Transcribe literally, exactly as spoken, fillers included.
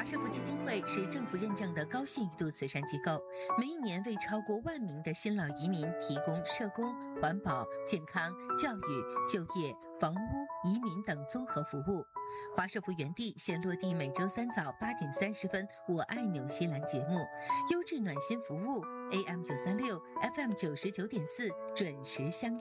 华社福基金会是政府认证的高信誉度慈善机构，每一年为超过万名的新老移民提供社工、环保、健康、教育、就业、房屋、移民等综合服务。华社福园地现落地每周三早八点三十分，我爱纽西兰节目，优质暖心服务 A M 九三六 F M 九十九点四准时相约。